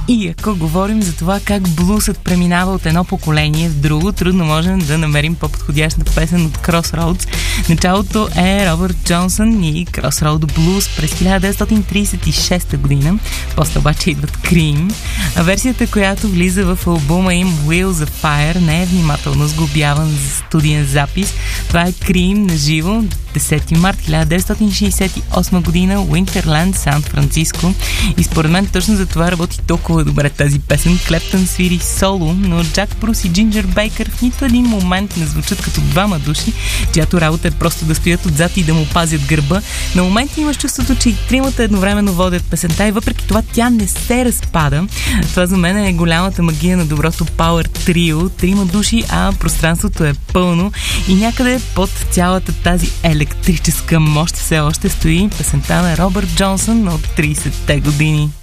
И ако говорим за това как блусът преминава от едно поколение в друго, трудно можем да намерим по-подходяща песен от Crossroads. Началото е Робърт Джонсън и Crossroad Blues през 1936 година. После обаче идват Cream. А версията, която влиза в албума им Wheels of Fire, не е внимателно сглобяван за студиен запис. Това е Cream на живо 10 март 1968 година, Winterland, Сан-Франциско. И според мен точно за това работи толкова добре тази песен. Клептън свири соло, но Джак Брус и Джинджер Бейкър в нито един момент не звучат като двама души, чиято работа е просто да стоят отзад и да му пазят гърба. На моменти имаш чувството, че и тримата едновременно водят песента и въпреки това тя не се разпада. Това за мен е голямата магия на доброто Power Trio. Трима души, а пространството е пълно и някъде под цялата тази електрическа мощ все още стои песента на Робърт Джонсън от 30-те години.